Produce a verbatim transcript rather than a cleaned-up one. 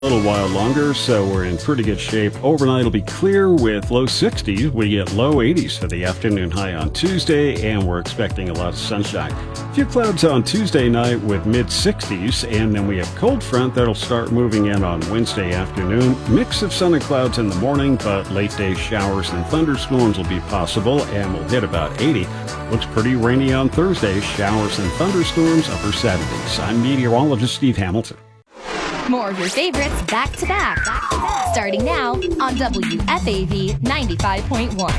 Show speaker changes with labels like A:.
A: A little while longer, so we're in pretty good shape. Overnight will be clear with low sixties. We get low eighties for the afternoon high on Tuesday, and we're expecting a lot of sunshine. A few clouds on Tuesday night with mid sixties, and then we have cold front that'll start moving in on Wednesday afternoon. Mix of sun and clouds in the morning, but late day showers and thunderstorms will be possible, and we'll hit about eighty. Looks pretty rainy on Thursday. Showers and thunderstorms upper seventies. I'm meteorologist Steve Hamilton.
B: More of your favorites back to back. Starting now on W F A V ninety-five point one.